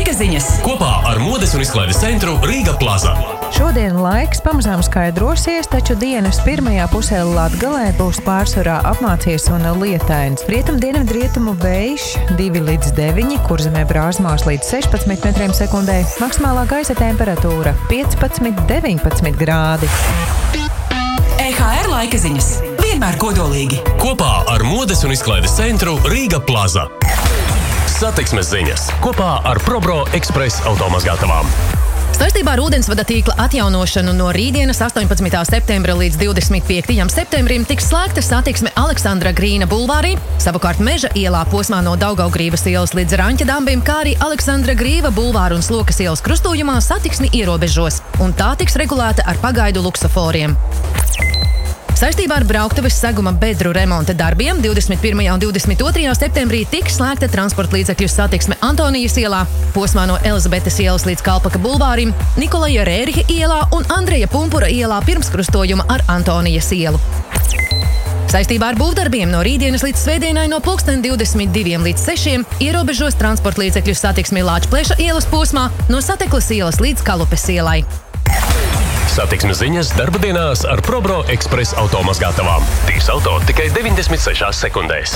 laika ziņas kopā ar modes un izklaides centru Rīga Plaza. Šodien laiks pamazām skaidrosies, taču dienas pirmajā pusē Latgalē būs pārsvarā apmācies un lietains. Rietumu vējš 2 līdz 9, Kurzemē brāzmās līdz 16 metriem sekundē, maksimālā gaisa temperatūra 15–19 grādi. EHR laika ziņas vienmēr kodolīgi. Kopā ar modes un izklaides centru Rīga Plaza. Satiksmes ziņas kopā ar ProBro Express automazgātavām. Saistībā ar ūdensvada tīkla atjaunošanu no rītdienas 18. septembra līdz 25. septembrim tiks slēgta satiksme Aleksandra Grīna bulvārī, savukārt Meža ielā posmā no Daugavgrīvas ielas līdz Raņķa dambim, kā arī Aleksandra Grīva bulvāru un Slokas ielas krustojumā satiksmi ierobežos, un tā tiks regulēta ar pagaidu luksaforiem. Saistībā ar brauktuves seguma bedru remonta darbiem 21. un 22. septembrī tiks slēgta transporta līdzekļu satiksme Antonijas ielā, posmā no Elizabetes ielas līdz Kalpaka bulvārim, Nikolaja Rēriha ielā un Andreja Pumpura ielā pirms krustojuma ar Antonijas ielu. Saistībā ar būvdarbiem no rītdienas līdz svētdienai no 22 līdz 6 ierobežos transporta līdzekļu satiksmi Lāčpleša ielas posmā no Sateklas ielas līdz Kalupes ielai. Satiksmes ziņas darba dienās ar ProBro Express automazgātavām. Tīrs auto tikai 96 sekundēs.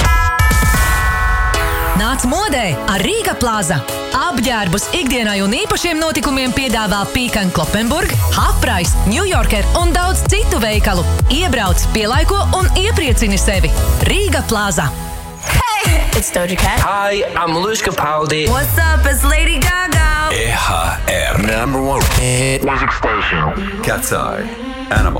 Nāc modē ar Rīga Plaza. Apģērbus ikdienai un īpašiem notikumiem piedāvā Peek & Cloppenburg, Half-Price, New Yorker un daudz citu veikalu. Iebrauc, pielaiko un iepriecini sevi. Rīga Plaza. It's Doja Cat. Hi, I'm Luis Capaldi. What's up? It's Lady Gaga. EHR #1 hit music station. Cat's Eye. Animal.